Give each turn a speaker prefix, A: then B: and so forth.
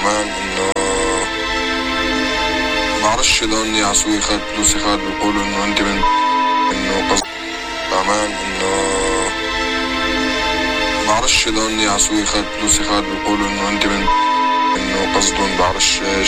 A: كمان انه معرفش ضلني عسوي خد فلوسي خد بيقولوا انه انت من انه قصد كمان انه معرفش ضلني عسوي خد فلوسي خد بيقولوا انه انت من انه قصدهم بعرفش ايش